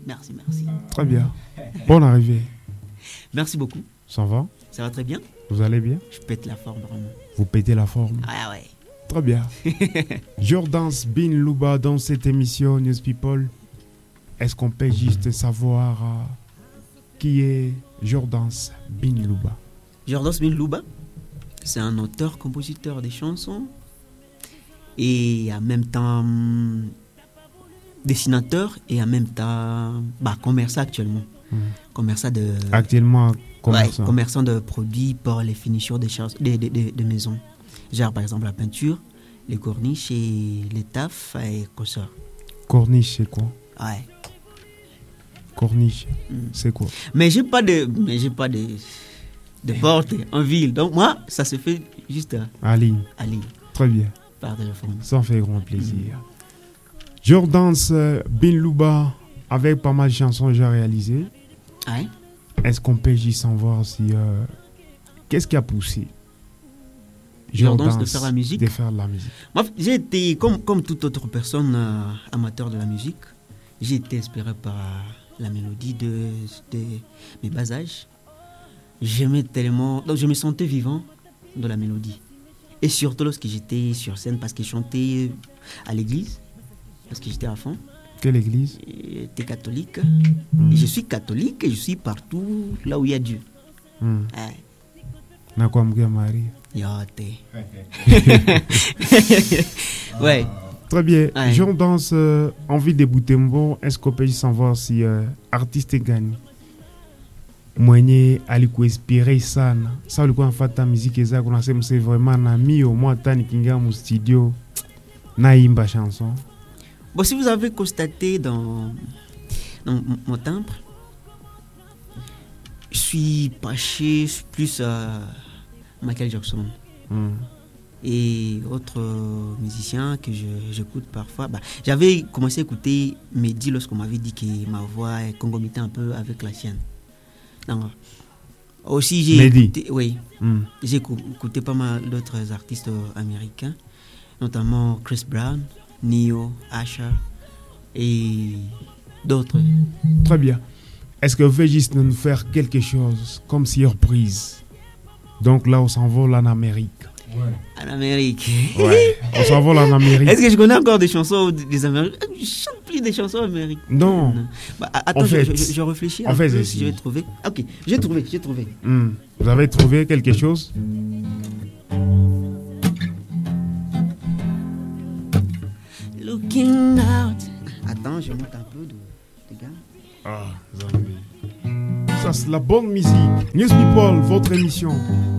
Merci. Très bien. Bonne arrivée. Merci beaucoup. Ça va? Ça va très bien. Vous allez bien? Je pète la forme vraiment. Vous pétez la forme? Ah ouais. Très bien. Jordance Bin Louba dans cette émission News People. Est-ce qu'on peut juste savoir qui est Jordance Bin Louba? Jordance Bin Louba, c'est un auteur-compositeur des chansons et en même temps dessinateur et en même temps commerçant actuellement. Actuellement commerçant. Commerçant de produits pour les finissures de maisons. Genre par exemple la peinture, les corniches et les tafs et consorts. Corniche c'est quoi? Ouais. Corniche, c'est quoi? Mais j'ai pas de porte en ville. Donc moi, ça se fait juste à ligne. Très bien. Par téléphone. Ça fait grand plaisir. Jordance Bin Louba, avec pas mal de chansons déjà réalisées. Ouais. Est-ce qu'on peut juste savoir si qu'est-ce qui a poussé Jordance de faire la musique? Moi, j'ai été comme toute autre personne amateur de la musique. J'ai été inspiré par la mélodie de mes bas âges. J'aimais tellement, donc je me sentais vivant de la mélodie. Et surtout lorsque j'étais sur scène, parce que je chantais à l'église, parce que j'étais à fond. Quelle église? J'étais catholique. Et je suis catholique et je suis partout là où il y a Dieu. Nakwamkia Marie. Yote. Ouais. Très bien. Ouais. Jordance envie de Butembo. Est-ce qu'on peut savoir si artiste gagne? Mwenye alikuinspire sana. Ça ulikuwa nafata muziki zako unasema c'est vraiment na mio moi tani kinga mu studio naimba chanson. Bon, si vous avez constaté dans mon timbre, je suis penché plus à Michael Jackson. Et autres musiciens que j'écoute parfois. J'avais commencé à écouter Mehdi lorsqu'on m'avait dit que ma voix est concomitée un peu avec la sienne. Non. Aussi, j'ai écouté, j'ai écouté pas mal d'autres artistes américains, notamment Chris Brown, Neo, Asher et d'autres. Très bien. Est-ce que vous pouvez juste nous faire quelque chose comme surprise? Donc là, on s'envole en Amérique. Ouais. En Amérique. Ouais. On s'envole en Amérique. Est-ce que je connais encore des chansons des Américains? Je chante plus des chansons américaines. Non. Attends, en fait, je réfléchis. En fait, je vais trouver. Ok, j'ai trouvé. Vous avez trouvé quelque chose? Looking out. Attends, je monte un peu de gars. Ah, Zambie. Ça, c'est la bonne musique. News People, votre émission.